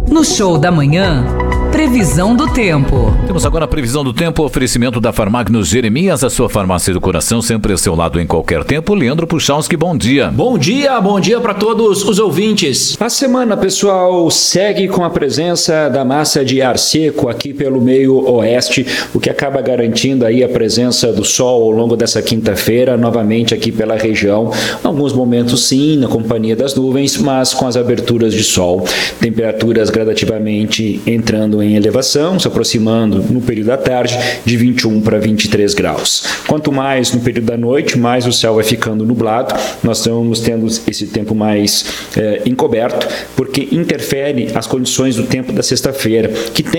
No Show da Manhã, previsão do tempo. Temos agora a previsão do tempo, oferecimento da Farmagnos Jeremias, a sua farmácia do coração, sempre ao seu lado em qualquer tempo. Leandro Puchalski, bom dia. Bom dia para todos os ouvintes. A semana, pessoal, segue com a presença da massa de ar seco aqui pelo meio oeste, o que acaba garantindo aí a presença do sol ao longo dessa quinta-feira, novamente aqui pela região. Em alguns momentos sim, na companhia das nuvens, mas com as aberturas de sol. Temperaturas gradativamente entrando em elevação, se aproximando no período da tarde de 21 para 23 graus. Quanto mais no período da noite, mais o céu vai ficando nublado. Nós estamos tendo esse tempo mais encoberto, porque interfere as condições do tempo da sexta-feira, que tem